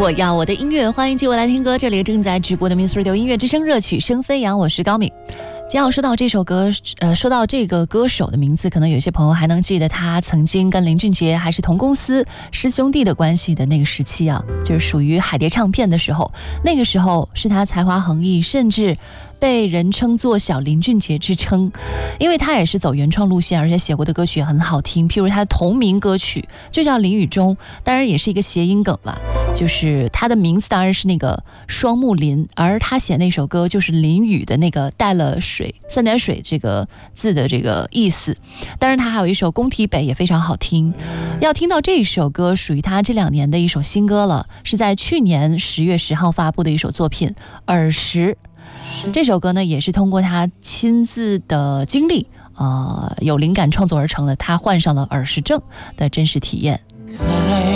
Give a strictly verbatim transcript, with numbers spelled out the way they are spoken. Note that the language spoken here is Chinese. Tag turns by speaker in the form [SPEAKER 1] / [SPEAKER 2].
[SPEAKER 1] 我要我的音乐，欢迎继续来听歌。这里正在直播的 Muse Radio 音乐之声热曲声飞扬，我是高敏。今天要说到这首歌，呃，说到这个歌手的名字，可能有些朋友还能记得他曾经跟林俊杰还是同公司师兄弟的关系的那个时期啊，就是属于海蝶唱片的时候。那个时候是他才华横溢，甚至被人称作小林俊杰之称，因为他也是走原创路线，而且写过的歌曲也很好听。譬如他的同名歌曲就叫林雨中，当然也是一个谐音梗吧，就是他的名字当然是那个双木林，而他写那首歌就是淋雨的那个带了水三点水这个字的这个意思。当然他还有一首《宫体北》也非常好听。要听到这首歌属于他这两年的一首新歌了，是在去年十月十号发布的一首作品《耳石》。这首歌呢也是通过他亲自的经历呃，有灵感创作而成的，他患上了耳石症的真实体验。